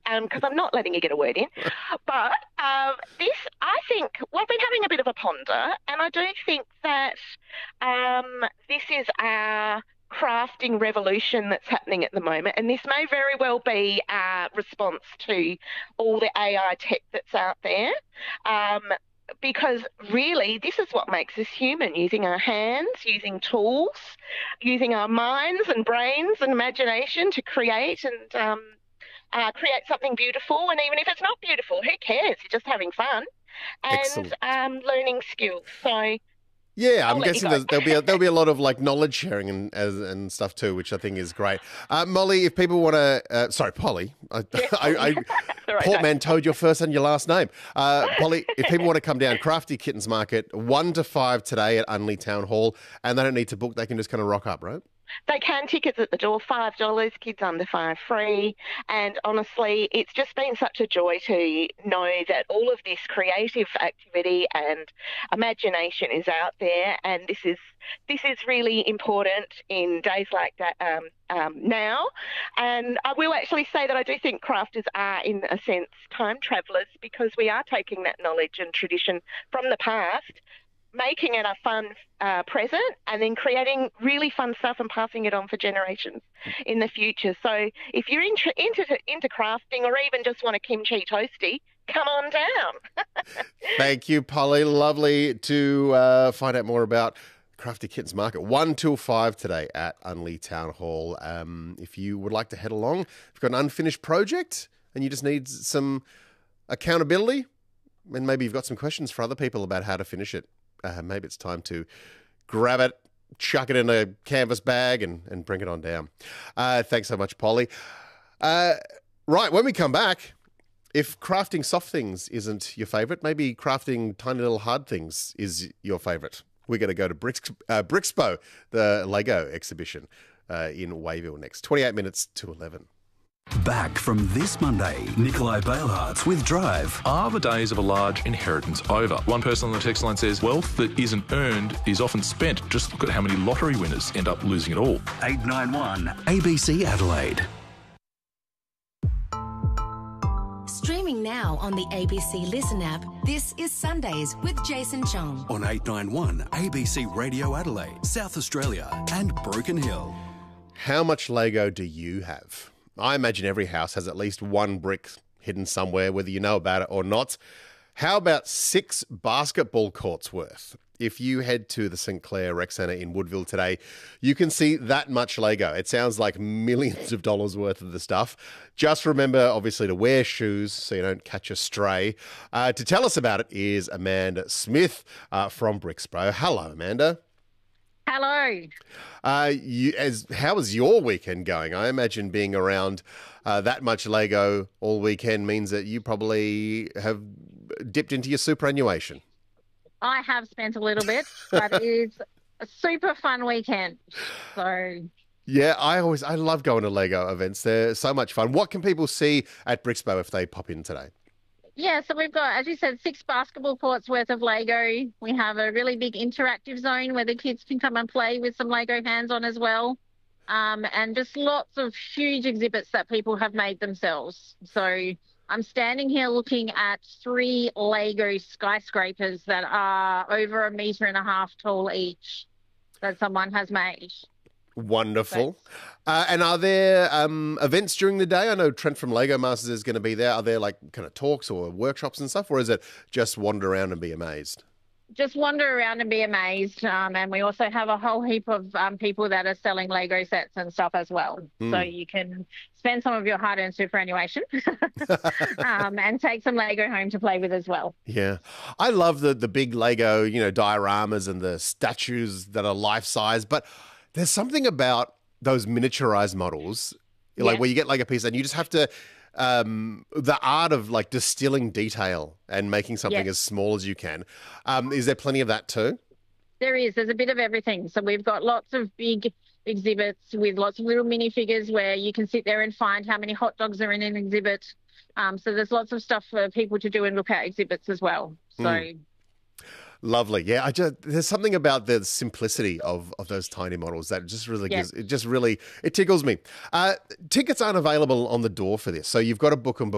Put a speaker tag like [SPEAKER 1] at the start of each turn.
[SPEAKER 1] because I'm not letting you get a word in. But this, I think, well, I've been having a bit of a ponder, and I do think that this is our crafting revolution that's happening at the moment, and this may very well be our response to all the AI tech that's out there. Um, because really, this is what makes us human, using our hands, using tools, using our minds and brains and imagination to create and create something beautiful. And even if it's not beautiful, who cares? You're just having fun
[SPEAKER 2] Excellent.
[SPEAKER 1] and learning skills. So
[SPEAKER 2] Yeah,
[SPEAKER 1] I'll
[SPEAKER 2] I'm
[SPEAKER 1] let you
[SPEAKER 2] guessing
[SPEAKER 1] go.
[SPEAKER 2] there'll be a lot of like knowledge sharing and stuff too, which I think is great. Molly, if people want to, sorry, Polly,
[SPEAKER 1] Yes,
[SPEAKER 2] I
[SPEAKER 1] all right, no.
[SPEAKER 2] portmanteaued your first and your last name. Polly, if people want to come down, Crafty Kittens Market 1 to 5 today at Unley Town Hall, and they don't need to book; they can just kind of rock up, right?
[SPEAKER 1] They can. Tickets at the door, $5, kids under 5 free. And honestly, it's just been such a joy to know that all of this creative activity and imagination is out there, and this is really important in days like that now. And I will actually say that I do think crafters are, in a sense, time travellers, because we are taking that knowledge and tradition from the past, making it a fun present, and then creating really fun stuff and passing it on for generations in the future. So if you're into crafting, or even just want a kimchi toasty, come on down.
[SPEAKER 2] Thank you, Polly. Lovely to find out more about Crafty Kittens Market 1 till 5 today at Unley Town Hall. If you would like to head along, if you've got an unfinished project and you just need some accountability, and maybe you've got some questions for other people about how to finish it, maybe it's time to grab it, chuck it in a canvas bag and bring it on down. Thanks so much, Polly. Right, when we come back, if crafting soft things isn't your favourite, maybe crafting tiny little hard things is your favourite. We're going to go to Brixpo, the Lego exhibition in Wayville next. 28 minutes to 11.
[SPEAKER 3] Back from this Monday, Nikolai Bailhartz with Drive.
[SPEAKER 4] Are the days of a large inheritance over? One person on the text line says, wealth that isn't earned is often spent. Just look at how many lottery winners end up losing it all.
[SPEAKER 3] 891 ABC Adelaide.
[SPEAKER 5] Streaming now on the ABC Listen app, this is Sundays with Jason Chong.
[SPEAKER 3] On 891 ABC Radio Adelaide, South Australia and Broken Hill.
[SPEAKER 2] How much Lego do you have? I imagine every house has at least one brick hidden somewhere, whether you know about it or not. How about 6 basketball courts worth? If you head to the St. Clair Rec Centre in Woodville today, you can see that much Lego. It sounds like millions of dollars worth of the stuff. Just remember, obviously, to wear shoes so you don't catch a stray. To tell us about it is Amanda Smith from Brixpo. Hello, Amanda.
[SPEAKER 6] Hello.
[SPEAKER 2] How was your weekend going? I imagine being around that much Lego all weekend means that you probably have dipped into your superannuation.
[SPEAKER 6] I have spent a little bit, but it's a super fun weekend. So
[SPEAKER 2] Yeah, I love going to Lego events. They're so much fun. What can people see at Brixpo if they pop in today?
[SPEAKER 6] yeah, so we've got, as you said, 6 basketball courts worth of Lego. We have a really big interactive zone where the kids can come and play with some Lego hands-on as well. And just lots of huge exhibits that people have made themselves. So I'm standing here looking at 3 Lego skyscrapers that are over 1.5 meters tall each that someone has made.
[SPEAKER 2] Wonderful. And are there events during the day? I know Trent from Lego Masters is going to be there. Are there like kind of talks or workshops and stuff, or is it just wander around and be amazed?
[SPEAKER 6] Just wander around and be amazed. And we also have a whole heap of people that are selling Lego sets and stuff as well. So you can spend some of your hard-earned superannuation and take some Lego home to play with as well.
[SPEAKER 2] Yeah. I love the big Lego, dioramas and the statues that are life-size, but there's something about those miniaturized models, like where you get like a piece and you just have to, the art of like distilling detail and making something as small as you can. Is there plenty of that too?
[SPEAKER 6] There is. There's a bit of everything. So we've got lots of big exhibits with lots of little minifigures where you can sit there and find how many hot dogs are in an exhibit. So there's lots of stuff for people to do and look at exhibits as well. So.
[SPEAKER 2] Lovely. Yeah, there's something about the simplicity of those tiny models that just really gives, it tickles me. Tickets aren't available on the door for this, so you've got to book them